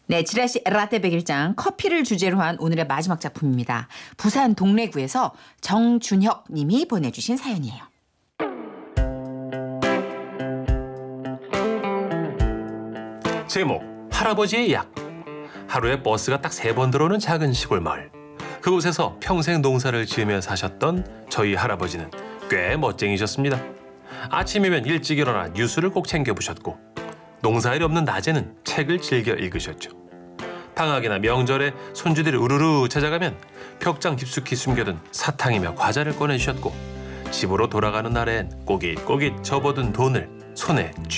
네, 지라시 라떼 백일장 커피를 주제로 한 오늘의 마지막 작품입니다. 부산 동래구에서 정준혁 님이 보내주신 사연이에요. 제목 할아버지의 약. 하루에 버스가 딱 3번 들어오는 작은 시골 마을. 그곳에서 평생 농사를 지으며 사셨던 저희 할아버지는 꽤 멋쟁이셨습니다. 아침이면 일찍 일어나 뉴스를 꼭 챙겨보셨고 농사일이 없는 낮에는 책을 즐겨 읽으셨죠. 방학이나 명절에 손주들이 우르르 찾아가면 벽장 깊숙이 숨겨둔 사탕이며 과자를 꺼내주셨고 집으로 돌아가는 날엔 꼬깃꼬깃 접어둔 돈을 손에